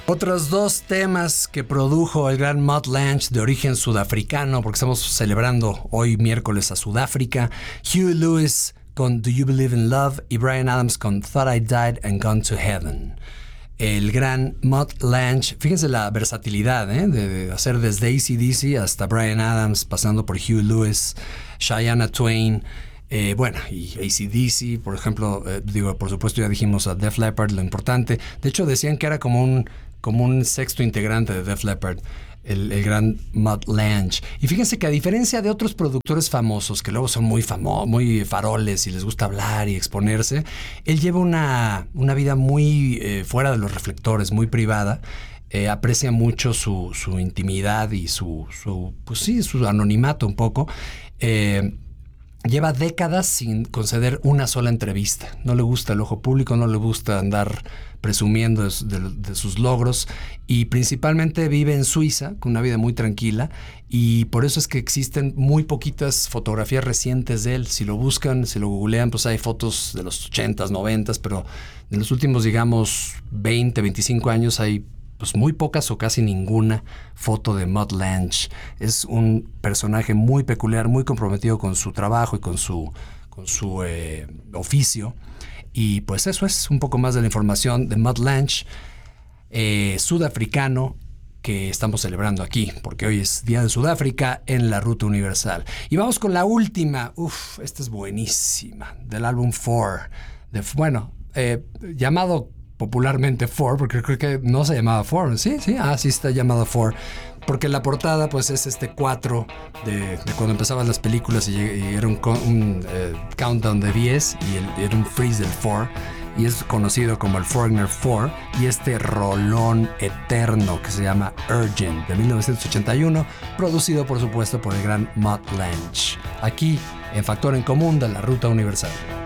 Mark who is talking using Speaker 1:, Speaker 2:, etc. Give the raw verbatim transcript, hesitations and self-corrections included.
Speaker 1: Otros dos temas que produjo el gran Mutt Lange, de origen sudafricano, porque estamos celebrando hoy miércoles a Sudáfrica. Huey Lewis con Do You Believe in Love y Bryan Adams con Thought I Died and Gone to Heaven. El gran Mutt Lange, fíjense la versatilidad, ¿eh? de, de hacer desde A C D C hasta Bryan Adams, pasando por Huey Lewis, Shania Twain. Eh, bueno, y A C D C, por ejemplo, eh, digo, por supuesto ya dijimos a Def Leppard, lo importante. De hecho, decían que era como un, como un sexto integrante de Def Leppard, el, el gran Mutt Lange. Y fíjense que a diferencia de otros productores famosos, que luego son muy famosos, muy faroles y les gusta hablar y exponerse, él lleva una, una vida muy eh, fuera de los reflectores, muy privada. Eh, aprecia mucho su, su intimidad y su, su, pues sí, su anonimato un poco. Eh, Lleva décadas sin conceder una sola entrevista. No le gusta el ojo público, no le gusta andar presumiendo de, de, de sus logros, y principalmente vive en Suiza con una vida muy tranquila, y por eso es que existen muy poquitas fotografías recientes de él. Si lo buscan, si lo googlean, pues hay fotos de los ochentas, noventas, pero en los últimos, digamos, veinte, veinticinco años hay pues muy pocas o casi ninguna foto de Mutt Lange. Es un personaje muy peculiar, muy comprometido con su trabajo y con su, con su eh, oficio. Y pues eso es un poco más de la información de Mutt Lange, eh, sudafricano, que estamos celebrando aquí, porque hoy es Día de Sudáfrica en la Ruta Universal. Y vamos con la última. Uf, esta es buenísima, del álbum Four. De, bueno, eh, llamado popularmente Four, porque creo que no se llamaba Four. Sí, sí, ah, sí está llamado Four. Porque la portada pues es este cuatro de, de cuando empezaban las películas, y, y era un, un eh, countdown de diez, y el, era un freeze del Four, y es conocido como el Foreigner Four, y este rolón eterno que se llama Urgent, de mil novecientos ochenta y uno, producido por supuesto por el gran Mutt Lange, aquí en Factor en Común de la Ruta Universal.